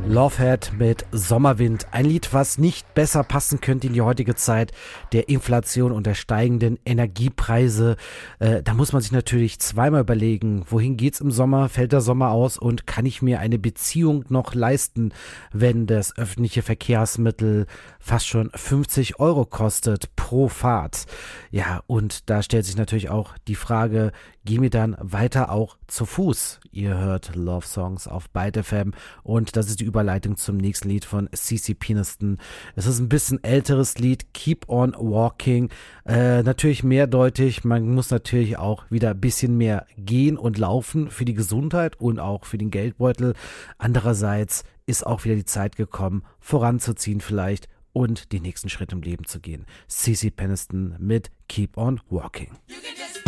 Lovehead mit Sommerwind. Ein Lied, was nicht besser passen könnte in die heutige Zeit der Inflation und der steigenden Energiepreise. Da muss man sich natürlich zweimal überlegen, wohin geht's im Sommer, fällt der Sommer aus und kann ich mir eine Beziehung noch leisten, wenn das öffentliche Verkehrsmittel fast schon 50 Euro kostet pro Fahrt. Ja, und da stellt sich natürlich auch die Frage, gehen wir dann weiter auch zu Fuß? Ihr hört Love Songs auf Byte FM und das ist die Überleitung zum nächsten Lied von CeCe Peniston. Es ist ein bisschen älteres Lied, Keep on Walking. Natürlich mehrdeutig, man muss natürlich auch wieder ein bisschen mehr gehen und laufen für die Gesundheit und auch für den Geldbeutel. Andererseits ist auch wieder die Zeit gekommen, voranzuziehen vielleicht und die nächsten Schritte im Leben zu gehen. CeCe Peniston mit Keep on Walking.